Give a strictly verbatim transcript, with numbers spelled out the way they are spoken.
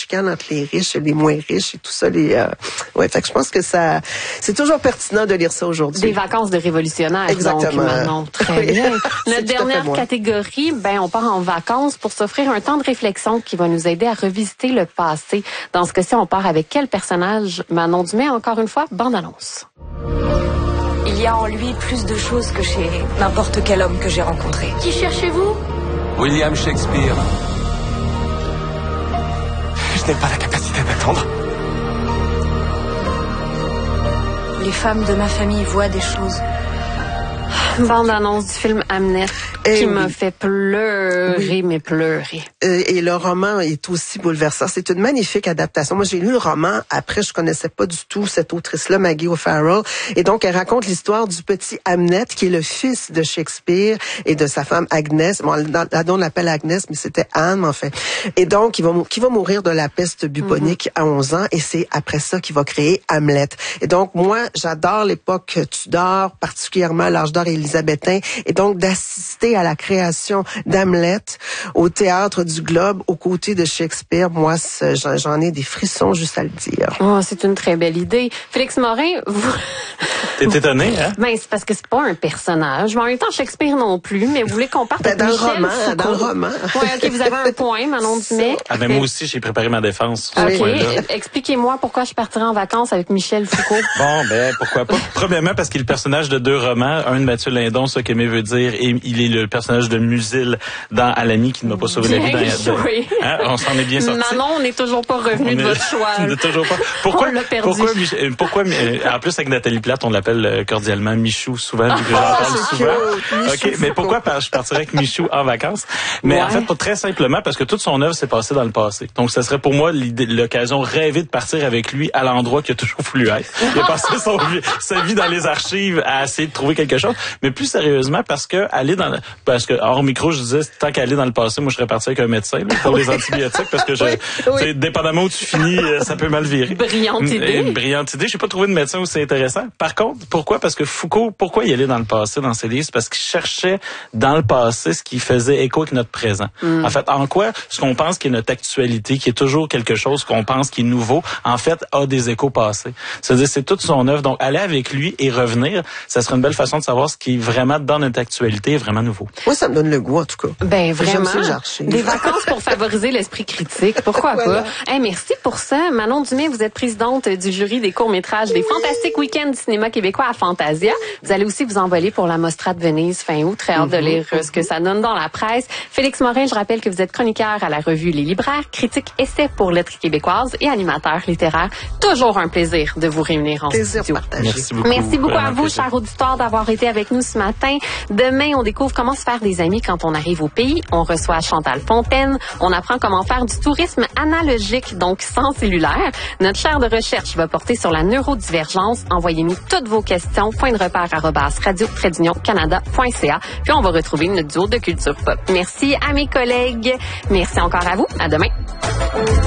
chicanes entre les riches et les moins riches et tout ça. Les, euh... ouais, fait que je pense que ça, c'est toujours pertinent de lire ça aujourd'hui. Des vacances de révolutionnaires. Exactement. Donc, Manon, très oui. bien. Notre dernière catégorie, ben, on part en vacances pour s'offrir un temps de réflexion qui va nous aider à revisiter le passé. Dans ce cas-ci, on part avec quel personnage? Manon Dumais, encore une fois, bande-annonce. Il y a en lui plus de choses que chez n'importe quel homme que j'ai rencontré. Qui cherchez-vous? William Shakespeare. Je n'ai pas la capacité d'attendre. Les femmes de ma famille voient des choses. Bande-annonce du film Hamnet Eh qui oui. m'a fait pleurer, oui. mais pleurer. Euh, et le roman est aussi bouleversant. C'est une magnifique adaptation. Moi, j'ai lu le roman. Après, je connaissais pas du tout cette autrice-là, Maggie O'Farrell. Et donc, elle raconte l'histoire du petit Hamnet, qui est le fils de Shakespeare et de sa femme Agnès. Bon, là, on l'appelle Agnès, mais c'était Anne, en fait. Et donc, il va, qui va mourir de la peste bubonique mm-hmm. à onze ans. Et c'est après ça qu'il va créer Hamlet. Et donc, moi, j'adore l'époque Tudor, particulièrement l'âge d'or élisabétain. Et donc, d'assister à la création d'Hamlet au Théâtre du Globe aux côtés de Shakespeare, moi, j'en ai des frissons juste à le dire. Oh, c'est une très belle idée. Félix Morin, vous... T'es étonné, hein? Ben, c'est parce que c'est pas un personnage. Mais en même temps, Shakespeare non plus. Mais vous voulez qu'on parte ben, avec dans Michel le roman, Foucault? dans le roman. Oui, OK, vous avez un point, Manon Dumais. Ah, ben, moi aussi, j'ai préparé ma défense. OK. Expliquez-moi pourquoi je partirais en vacances avec Michel Foucault. Bon, ben, pourquoi pas? Premièrement, parce qu'il est le personnage de deux romans. Un de Mathieu Lindon, ce qu'Aimé veut dire, et il est le personnage de Musil dans À l'ami qui ne m'a pas sauvé la vie. Dans, dans, hein? On s'en est bien sorti. Manon, on n'est toujours pas revenu de votre choix. On n'est toujours pas. Pourquoi, on l'a perdu. Pourquoi, pourquoi, en plus, avec Nathalie Plate, on l'appelle cordialement Michou, souvent, vu que j'en parle souvent. OK, mais pourquoi je partirais avec Michou en vacances? Mais ouais. en fait, pas très simplement, parce que toute son œuvre s'est passée dans le passé. Donc, ça serait pour moi l'occasion rêvée de partir avec lui à l'endroit qu'il a toujours voulu être. Il a passé son, sa vie dans les archives à essayer de trouver quelque chose. Mais plus sérieusement, parce que aller dans, parce que, hors micro, je disais, tant qu'aller dans le passé, moi, je serais parti avec un médecin, là, pour les antibiotiques, parce que je, oui, oui. dépendamment où tu finis, ça peut mal virer. Brillante idée. Une brillante idée. J'ai pas trouvé de médecin où c'est intéressant. Par contre, pourquoi? Parce que Foucault, pourquoi il allait dans le passé dans ses livres? Parce qu'il cherchait dans le passé ce qui faisait écho avec notre présent. Mm. En fait, en quoi ce qu'on pense qui est notre actualité, qui est toujours quelque chose qu'on pense qui est nouveau, en fait, a des échos passés. C'est-à-dire, c'est toute son œuvre. Donc, aller avec lui et revenir, ça serait une belle façon de savoir ce qui est vraiment dans notre actualité est vraiment nouveau. Moi, ça me donne le goût, en tout cas. Ben, vraiment. Des vacances pour favoriser l'esprit critique. Pourquoi voilà. pas? Hey, merci pour ça. Manon Dumais, vous êtes présidente du jury des courts-métrages des oui. Fantastiques Week-ends du cinéma québécois à Fantasia. Vous allez aussi vous envoler pour la Mostra de Venise fin août. Très hâte mm-hmm. de lire mm-hmm. ce que ça donne dans la presse. Félix Morin, je rappelle que vous êtes chroniqueur à la revue Les Libraires, critique essai pour Lettres québécoises et animateur littéraire. Toujours un plaisir de vous réunir en plaisir studio. Partagé. Merci beaucoup. Merci beaucoup à vous, chers auditeurs, d'avoir été avec nous ce matin. Demain, on découvre comment se faire des amis quand on arrive au pays. On reçoit Chantal Fontaine. On apprend comment faire du tourisme analogique, donc sans cellulaire. Notre chaire de recherche va porter sur la neurodivergence. Envoyez-nous toutes vos questions. Point de repère arobase radio trait d'union canada point c a. Puis on va retrouver notre duo de culture pop. Merci à mes collègues. Merci encore à vous. À demain.